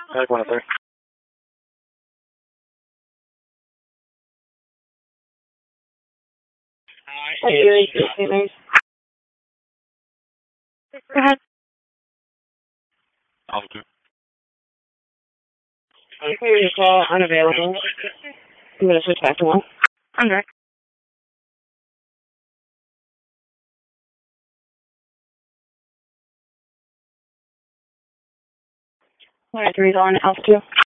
Back 103. Go ahead. Alpha 2. I'm clearing your call, unavailable. I'm going to switch back to 1. On direct. All right, 3's on Alpha 2.